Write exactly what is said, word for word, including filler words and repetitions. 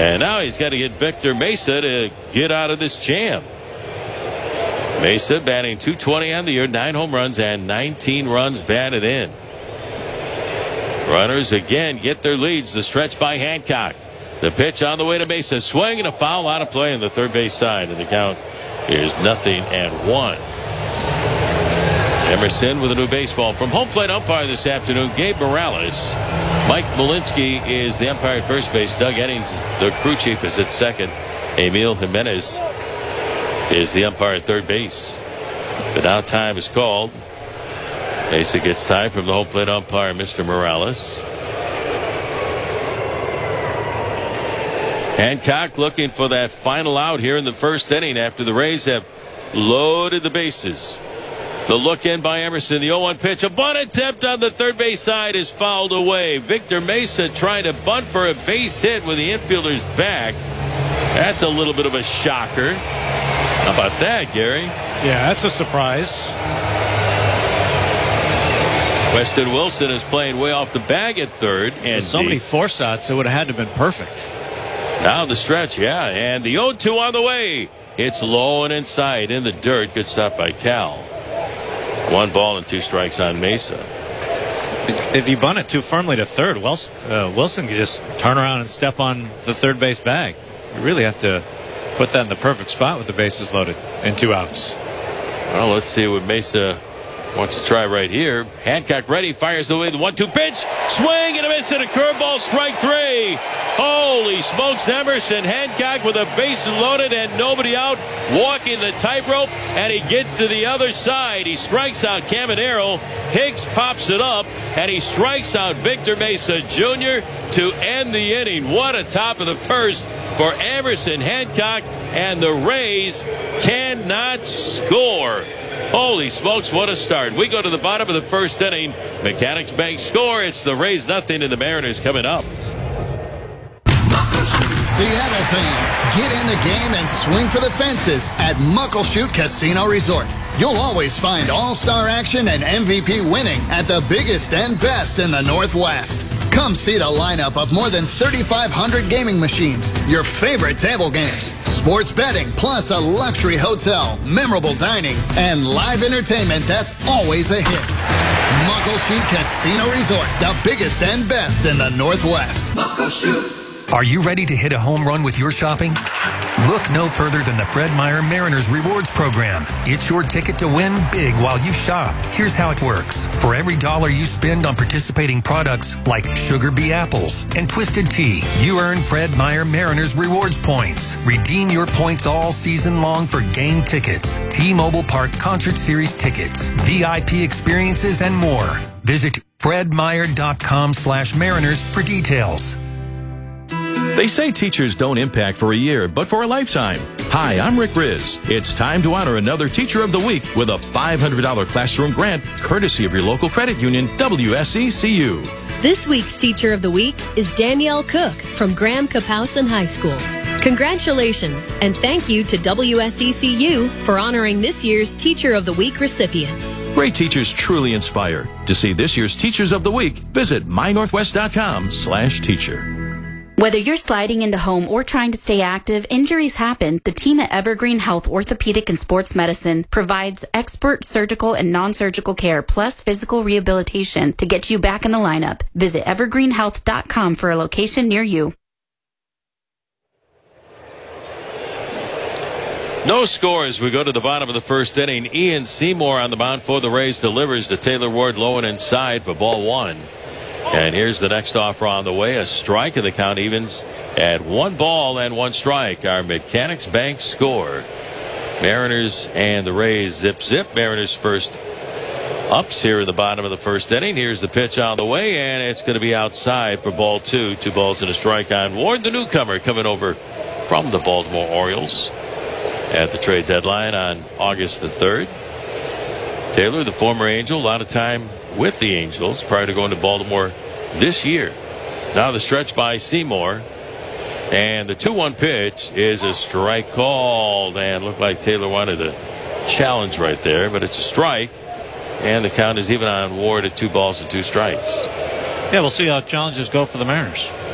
And now he's got to get Victor Mesa to get out of this jam. Mesa batting two twenty on the year, nine home runs and nineteen runs batted in. Runners again get their leads. The stretch by Hancock. The pitch on the way to Mesa. Swing and a foul out of play on the third base side. And the count is nothing and one. Emerson with a new baseball. From home plate umpire this afternoon, Gabe Morales. Mike Malinsky is the umpire at first base. Doug Eddings, the crew chief, is at second. Emil Jimenez is the umpire at third base. But now time is called. Mesa gets time from the home plate umpire, Mister Morales. Hancock looking for that final out here in the first inning after the Rays have loaded the bases. The look in by Emerson. The oh one pitch. A bunt attempt on the third base side is fouled away. Victor Mesa trying to bunt for a base hit with the infielder's back. That's a little bit of a shocker. How about that, Gary? Yeah, that's a surprise. Weston Wilson is playing way off the bag at third. And with so many force outs, it would have had to have been perfect. Now the stretch, yeah. And the oh two on the way. It's low and inside in the dirt. Good stop by Cal. One ball and two strikes on Mesa. If you bunt it too firmly to third, Wilson, uh, Wilson can just turn around and step on the third base bag. You really have to put that in the perfect spot with the bases loaded and two outs. Well, let's see what Mesa wants to try right here. Hancock ready, fires away the one two pitch. Swing and a miss and a curveball, strike three. Holy smokes, Emerson Hancock with a base loaded and nobody out, walking the tightrope, and he gets to the other side. He strikes out Caminero. Hicks pops it up, and he strikes out Victor Mesa Junior to end the inning. What a top of the first for Emerson Hancock, and the Rays cannot score. Holy smokes, what a start. We go to the bottom of the first inning. Mechanics Bank score. It's the Rays nothing and the Mariners coming up. Seattle fans, get in the game and swing for the fences at Muckleshoot Casino Resort. You'll always find all-star action and M V P winning at the biggest and best in the Northwest. Come see the lineup of more than thirty-five hundred gaming machines, your favorite table games, sports betting, plus a luxury hotel, memorable dining, and live entertainment that's always a hit. Muckleshoot Casino Resort, the biggest and best in the Northwest. Muckleshoot. Are you ready to hit a home run with your shopping? Look no further than the Fred Meyer Mariners Rewards Program. It's your ticket to win big while you shop. Here's how it works. For every dollar you spend on participating products like Sugar Bee Apples and Twisted Tea, you earn Fred Meyer Mariners Rewards points. Redeem your points all season long for game tickets, T-Mobile Park Concert Series tickets, V I P experiences, and more. Visit fredmeyer.com slash mariners for details. They say teachers don't impact for a year, but for a lifetime. Hi, I'm Rick Riz. It's time to honor another Teacher of the Week with a five hundred dollars classroom grant, courtesy of your local credit union, W S E C U. This week's Teacher of the Week is Danielle Cook from Graham Kapowson High School. Congratulations, and thank you to W S E C U for honoring this year's Teacher of the Week recipients. Great teachers truly inspire. To see this year's Teachers of the Week, visit mynorthwest.com slash teacher. Whether you're sliding into home or trying to stay active, injuries happen. The team at Evergreen Health Orthopedic and Sports Medicine provides expert surgical and non-surgical care plus physical rehabilitation to get you back in the lineup. Visit evergreen health dot com for a location near you. No score as we go to the bottom of the first inning. Ian Seymour on the mound for the Rays delivers to Taylor Ward low and inside for ball one. And here's the next offer on the way. A strike, and the count evens at one ball and one strike. Our Mechanics Bank score. Mariners and the Rays zip zip. Mariners first ups here in the bottom of the first inning. Here's the pitch on the way, and it's going to be outside for ball two. Two balls and a strike on Ward, the newcomer, coming over from the Baltimore Orioles at the trade deadline on August the third. Taylor, the former Angel, a lot of time with the Angels prior to going to Baltimore this year. Now the stretch by Seymour, and the two one pitch is a strike called, and looked like Taylor wanted a challenge right there, but it's a strike, and the count is even on Ward at two balls and two strikes. Yeah, we'll see how challenges go for the Mariners.